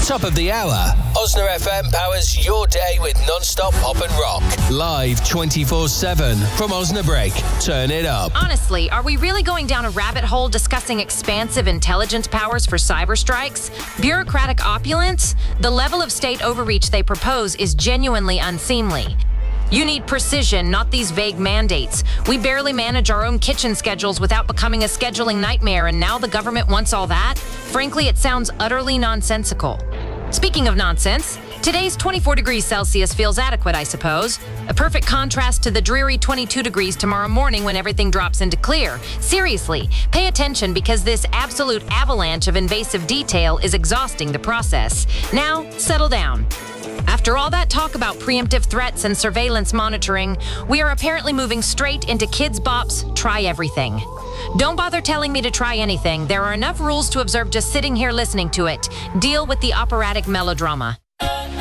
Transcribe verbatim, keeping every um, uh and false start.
Top of the hour. Osner F M powers your day with non-stop pop and rock. Live twenty-four seven from Osnabrück. Turn it up. Honestly, are we really going down a rabbit hole discussing expansive intelligence powers for cyber strikes? Bureaucratic opulence? The level of state overreach they propose is genuinely unseemly. You need precision, not these vague mandates. We barely manage our own kitchen schedules without becoming a scheduling nightmare, and now the government wants all that? Frankly, it sounds utterly nonsensical. Speaking of nonsense, today's twenty-four degrees Celsius feels adequate, I suppose. A perfect contrast to the dreary twenty-two degrees tomorrow morning when everything drops into clear. Seriously, pay attention because this absolute avalanche of invasive detail is exhausting the process. Now, settle down. After all that talk about preemptive threats and surveillance monitoring, we are apparently moving straight into Kids Bop's Try Everything. Don't bother telling me to try anything. There are enough rules to observe just sitting here listening to it. Deal with the operatic melodrama.